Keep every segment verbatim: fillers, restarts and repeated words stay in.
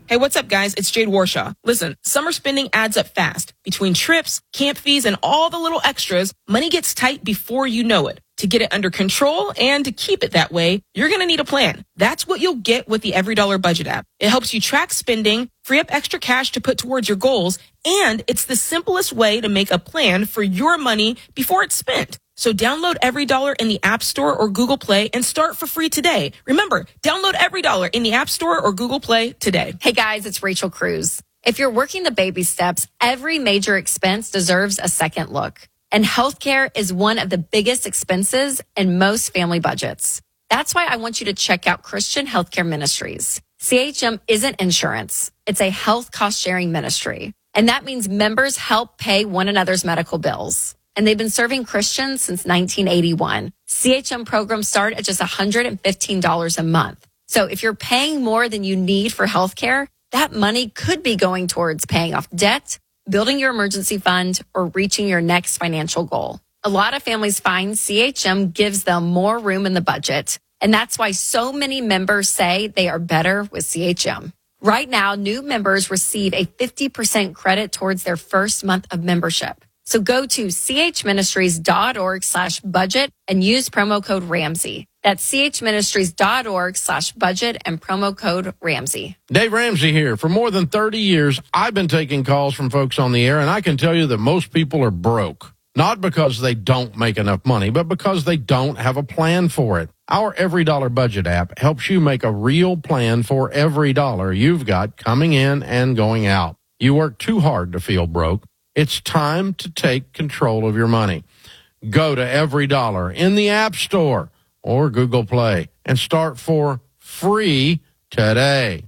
Hey, what's up, guys? It's Jade Warshaw. Listen, summer spending adds up fast. Between trips, camp fees, and all the little extras, money gets tight before you know it. To get it under control and to keep it that way, you're going to need a plan. That's what you'll get with the Every Dollar Budget app. It helps you track spending, free up extra cash to put towards your goals, and it's the simplest way to make a plan for your money before it's spent. So download Every Dollar in the App Store or Google Play and start for free today. Remember, download Every Dollar in the App Store or Google Play today. Hey guys, it's Rachel Cruz. If you're working the baby steps, every major expense deserves a second look. And healthcare is one of the biggest expenses in most family budgets. That's why I want you to check out Christian Healthcare Ministries. C H M isn't insurance. It's a health cost sharing ministry. And that means members help pay one another's medical bills. And they've been serving Christians since nineteen eighty-one. C H M programs start at just one hundred fifteen dollars a month. So if you're paying more than you need for healthcare, that money could be going towards paying off debt, building your emergency fund, or reaching your next financial goal. A lot of families find C H M gives them more room in the budget, and that's why so many members say they are better with C H M. Right now, new members receive a fifty percent credit towards their first month of membership. So go to chministries.org slash budget and use promo code Ramsey. That's chministries.org slash budget and promo code Ramsey. Dave Ramsey here. For more than thirty years, I've been taking calls from folks on the air, and I can tell you that most people are broke. Not because they don't make enough money, but because they don't have a plan for it. Our Every Dollar Budget app helps you make a real plan for every dollar you've got coming in and going out. You work too hard to feel broke. It's time to take control of your money. Go to Every Dollar in the App Store or Google Play and start for free today.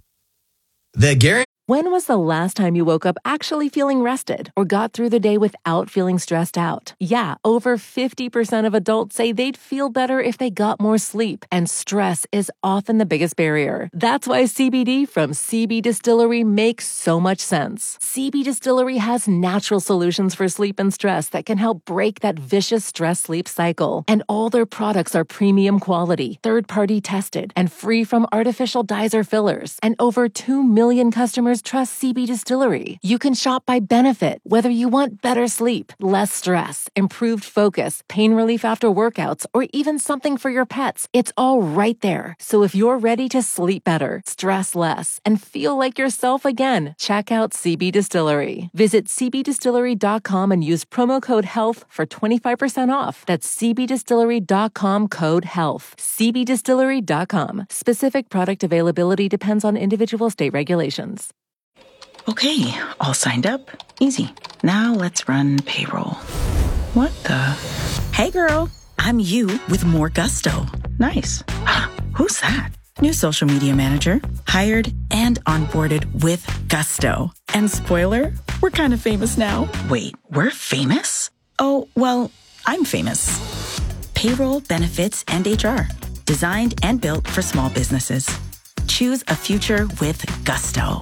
The Gary. When was the last time you woke up actually feeling rested or got through the day without feeling stressed out? Yeah, over fifty percent of adults say they'd feel better if they got more sleep, and stress is often the biggest barrier. That's why C B D from C B Distillery makes so much sense. C B Distillery has natural solutions for sleep and stress that can help break that vicious stress-sleep cycle. And all their products are premium quality, third-party tested, and free from artificial dyes or fillers. And over two million customers trust C B Distillery. You can shop by benefit, whether you want better sleep, less stress, improved focus, pain relief after workouts, or even something for your pets. It's all right there. So if you're ready to sleep better, stress less, and feel like yourself again, check out C B Distillery. Visit c b distillery dot com and use promo code HEALTH for twenty-five percent off. That's c b distillery dot com code HEALTH. c b distillery dot com. Specific product availability depends on individual state regulations. Okay, all signed up. Easy. Now let's run payroll. What the? Hey girl, I'm you with more gusto. Nice. Who's that? New social media manager. Hired and onboarded with gusto. And spoiler, we're kind of famous now. Wait, we're famous? Oh, well, I'm famous. Payroll, benefits, and H R. Designed and built for small businesses. Choose a future with gusto.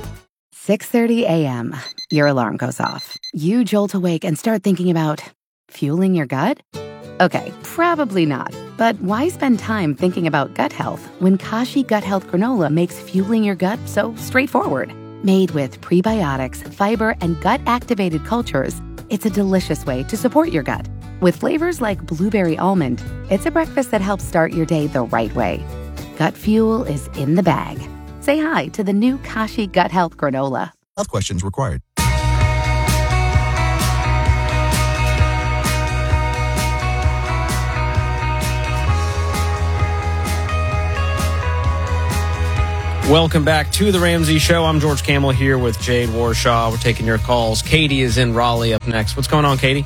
six thirty a.m. Your alarm goes off. You jolt awake and start thinking about fueling your gut? Okay, probably not. But why spend time thinking about gut health when Kashi Gut Health Granola makes fueling your gut so straightforward? Made with prebiotics, fiber, and gut-activated cultures, it's a delicious way to support your gut. With flavors like blueberry almond, it's a breakfast that helps start your day the right way. Gut fuel is in the bag. Say hi to the new Kashi Gut Health Granola. Health questions required. Welcome back to the Ramsey Show. I'm George Camel here with Jade Warshaw. We're taking your calls. Katie is in Raleigh up next. What's going on, Katie?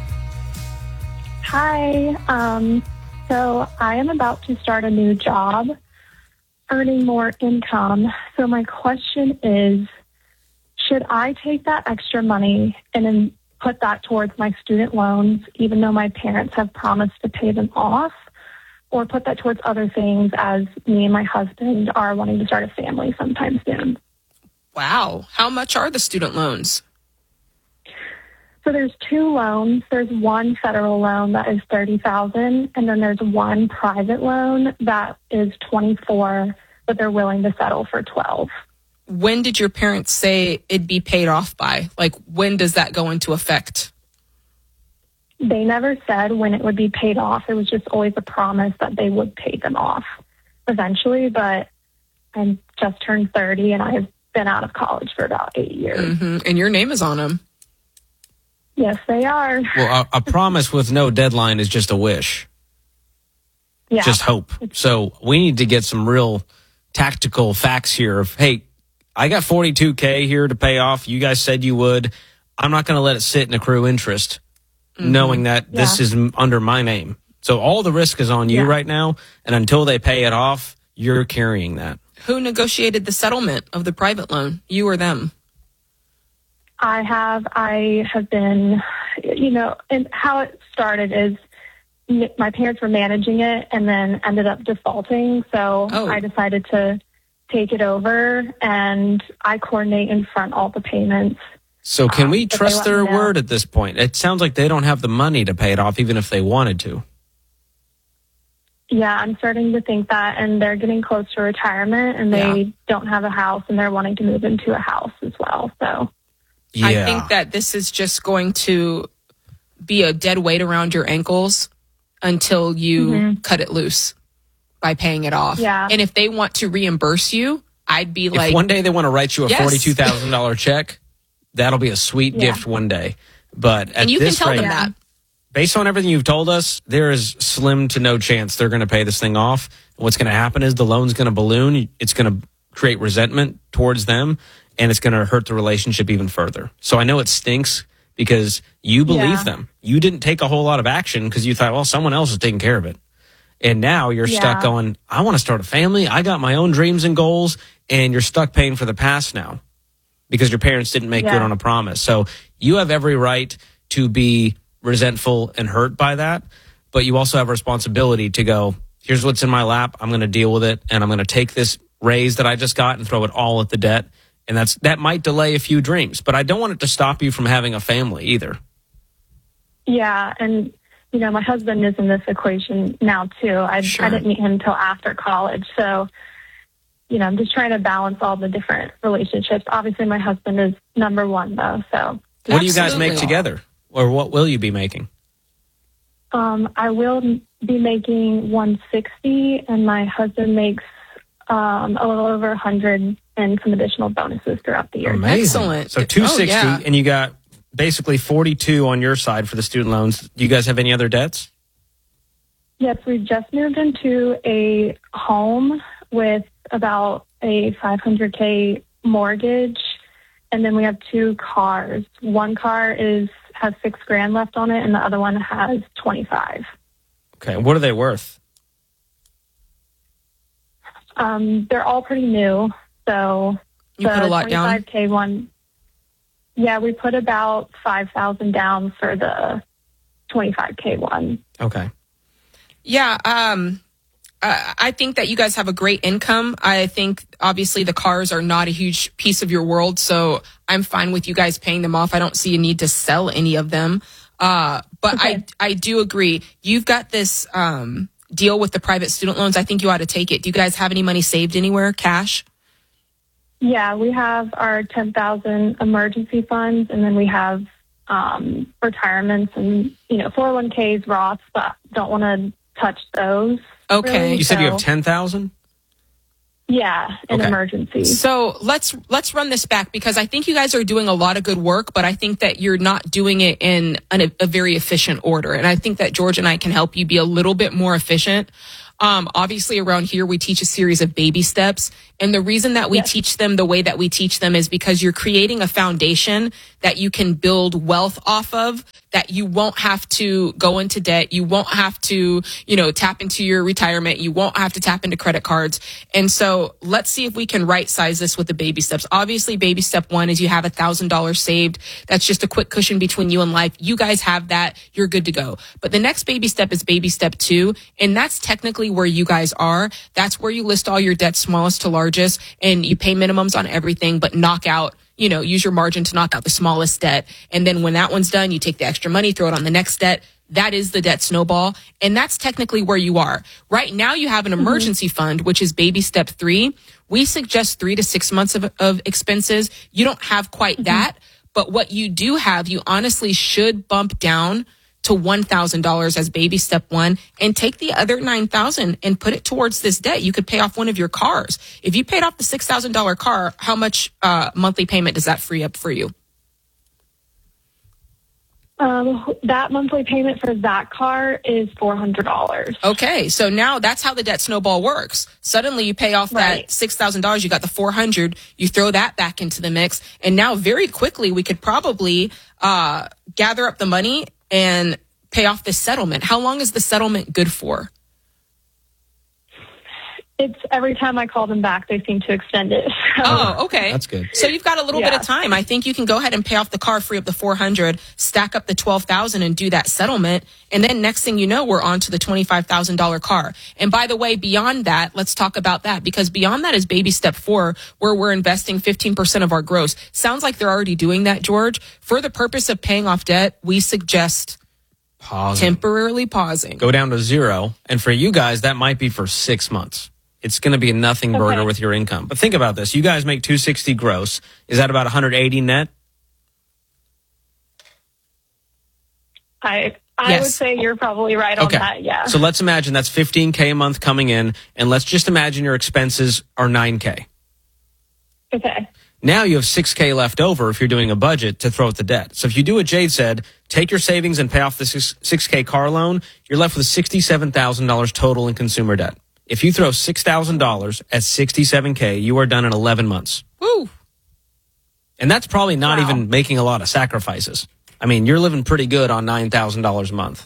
Hi. Um, so I am about to start a new job, earning more income. So my question is, should I take that extra money and then put that towards my student loans, even though my parents have promised to pay them off, or put that towards other things as me and my husband are wanting to start a family sometime soon? Wow. How much are the student loans? So there's two loans. There's one federal loan that is thirty thousand dollars, and then there's one private loan that is twenty-four thousand dollars, but they're willing to settle for twelve thousand when did your parents say it'd be paid off by? Like, when does that go into effect? They never said when it would be paid off. It was just always a promise that they would pay them off eventually. But I just turned thirty, and I've been out of college for about eight years. Mm-hmm. And your name is on them. Yes, they are. Well, a, a promise with no deadline is just a wish. Yeah. Just hope. So we need to get some real tactical facts here of, hey, I got forty-two K here to pay off. You guys said you would. I'm not going to let it sit and accrue interest, mm-hmm. knowing that yeah. this is under my name. So all the risk is on you yeah. right now. And until they pay it off, you're carrying that. Who negotiated the settlement of the private loan? You or them? I have. I have been, you know, and how it started is my parents were managing it and then ended up defaulting. So oh. I decided to take it over, and I coordinate and front all the payments. So can we um, trust their word at this point? It sounds like they don't have the money to pay it off, even if they wanted to. Yeah, I'm starting to think that, and they're getting close to retirement, and they yeah. don't have a house, and they're wanting to move into a house as well. So yeah. I think that this is just going to be a dead weight around your ankles until you mm-hmm. cut it loose by paying it off. Yeah. And if they want to reimburse you, I'd be like... If one day they want to write you a yes. forty-two thousand dollars check, that'll be a sweet yeah. gift one day. But at and you this can tell rate, them that. Based on everything you've told us, there is slim to no chance they're going to pay this thing off. What's going to happen is the loan's going to balloon. It's going to create resentment towards them, and it's going to hurt the relationship even further. So I know it stinks because you believe yeah. them. You didn't take a whole lot of action because you thought, well, someone else is taking care of it. And now you're yeah. stuck going, I want to start a family. I got my own dreams and goals. And you're stuck paying for the past now because your parents didn't make yeah. good on a promise. So you have every right to be resentful and hurt by that. But you also have a responsibility to go, here's what's in my lap. I'm going to deal with it. And I'm going to take this raise that I just got and throw it all at the debt. And that's that might delay a few dreams. But I don't want it to stop you from having a family either. Yeah, and, you know, my husband is in this equation now, too. I, sure. I didn't meet him until after college. So, you know, I'm just trying to balance all the different relationships. Obviously, my husband is number one, though. So, what do you guys make together? Or what will you be making? Um, I will be making one hundred sixty dollars, and my husband makes um, a little over one hundred dollars and some additional bonuses throughout the year. Amazing. Excellent. So two hundred sixty dollars, oh, yeah. and you got basically forty-two on your side for the student loans. Do you guys have any other debts? Yes, we just moved into a home with about a five hundred K mortgage, and then we have two cars. One car is has six grand left on it, and the other one has twenty-five. Okay, what are they worth? Um, they're all pretty new, so you the put a lot down. twenty-five K one. Yeah, we put about five thousand down for the twenty-five K one. Okay. Yeah, um, I I think that you guys have a great income. I think obviously the cars are not a huge piece of your world, so I'm fine with you guys paying them off. I don't see a need to sell any of them. Uh, but Okay. I I do agree. You've got this um, deal with the private student loans. I think you ought to take it. Do you guys have any money saved anywhere, cash? Yeah, we have our ten thousand emergency funds, and then we have um, retirements and, you know, four oh one Ks, Roths, but don't want to touch those. Okay. really, You said you so- have ten thousand? Yeah, an Okay. emergency. So let's let's run this back because I think you guys are doing a lot of good work, but I think that you're not doing it in an, a very efficient order. And I think that George and I can help you be a little bit more efficient. Um, obviously, around here, we teach a series of baby steps. And the reason that we Yes. teach them the way that we teach them is because you're creating a foundation that you can build wealth off of, that you won't have to go into debt. You won't have to, you know, tap into your retirement. You won't have to tap into credit cards. And so let's see if we can right size this with the baby steps. Obviously, baby step one is you have a thousand dollars saved. That's just a quick cushion between you and life. You guys have that. You're good to go. But the next baby step is baby step two. And that's technically where you guys are. That's where you list all your debts, smallest to largest, and you pay minimums on everything, but knock out, you know, use your margin to knock out the smallest debt. And then when that one's done, you take the extra money, throw it on the next debt. That is the debt snowball. And that's technically where you are. Right now, you have an emergency fund, which is baby step three, We suggest three to six months of, of expenses. You don't have quite mm-hmm. that, but what you do have, you honestly should bump down to one thousand dollars as baby step one and take the other nine thousand dollars and put it towards this debt. You could pay off one of your cars. If you paid off the six thousand dollars car, how much uh, monthly payment does that free up for you? Um, that monthly payment for that car is four hundred dollars. Okay, so now that's how the debt snowball works. Suddenly you pay off right. that six thousand dollars, you got the four hundred dollars, you throw that back into the mix, and now very quickly we could probably uh, gather up the money and pay off this settlement. How long is the settlement good for? It's every time I call them back, they seem to extend it. So. Oh, okay. That's good. So you've got a little yeah. bit of time. I think you can go ahead and pay off the car, free up the four hundred, stack up the twelve thousand and do that settlement. And then next thing you know, we're on to the twenty-five thousand dollars car. And by the way, beyond that, let's talk about that, because beyond that is baby step four, where we're investing fifteen percent of our gross. Sounds like they're already doing that, George. For the purpose of paying off debt, we suggest pausing. Temporarily pausing. Go down to zero. And for you guys, that might be for six months. It's going to be a nothing burger okay. with your income. But think about this. You guys make two hundred sixty gross. Is that about one hundred eighty net? I I yes. would say you're probably right okay. on that, yeah. So let's imagine that's fifteen K a month coming in, and let's just imagine your expenses are nine K. Okay. Now you have six K left over if you're doing a budget to throw at the debt. So if you do what Jade said, take your savings and pay off the six K car loan, you're left with sixty-seven thousand dollars total in consumer debt. If you throw six thousand dollars at sixty-seven K, you are done in eleven months. Woo! And that's probably not Wow. even making a lot of sacrifices. I mean, you're living pretty good on nine thousand dollars a month.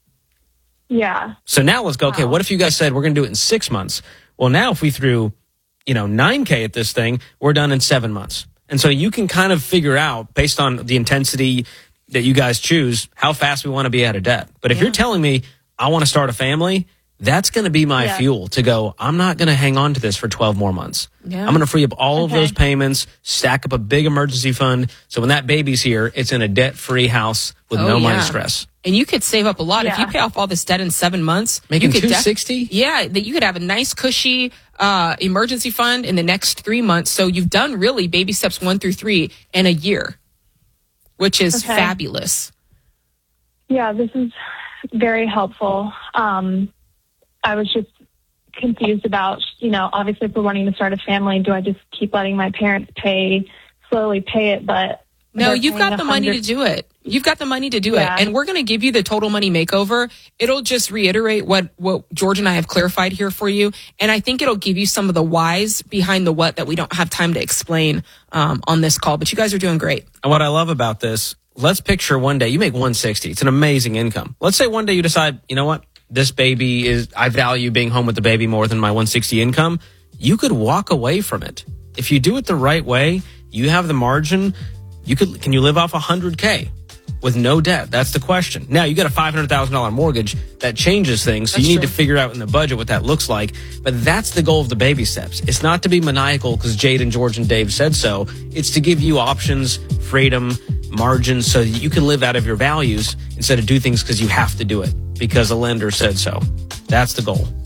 Yeah. So now let's go, okay, Wow. what if you guys said we're going to do it in six months? Well, now if we threw, you know, nine K at this thing, we're done in seven months. And so you can kind of figure out, based on the intensity that you guys choose, how fast we want to be out of debt. But if Yeah. you're telling me I want to start a family, that's going to be my Yeah. fuel to go, I'm not going to hang on to this for twelve more months. Yeah. I'm going to free up all of Okay. those payments, stack up a big emergency fund. So when that baby's here, it's in a debt-free house with Oh, no money yeah. stress. And you could save up a lot. If Yeah. you pay off all this debt in seven months, Making you could two def- hundred sixty? Yeah, that you could have a nice cushy uh, emergency fund in the next three months. So you've done really baby steps one through three in a year, which is Okay. fabulous. Yeah, this is very helpful. Um, I was just confused about, you know, obviously if we're wanting to start a family, do I just keep letting my parents pay, slowly pay it? But No, they're you've paying got the money to one hundred do it. You've got the money to do Yeah. it. And we're going to give you the total money makeover. It'll just reiterate what, what George and I have clarified here for you. And I think it'll give you some of the whys behind the what that we don't have time to explain um, on this call. But you guys are doing great. And what I love about this, let's picture one day you make one hundred sixty. It's an amazing income. Let's say one day you decide, you know what? This baby is, I value being home with the baby more than my one hundred sixty income. You could walk away from it. If you do it the right way, you have the margin. You could, can you live off one hundred K with no debt? That's the question. Now you got a five hundred thousand dollars mortgage. That changes things. So That's you need true. to figure out in the budget what that looks like. But that's the goal of the baby steps. It's not to be maniacal because Jade and George and Dave said so. It's to give you options, freedom, margins, so that you can live out of your values instead of do things because you have to do it because a lender said so. That's the goal.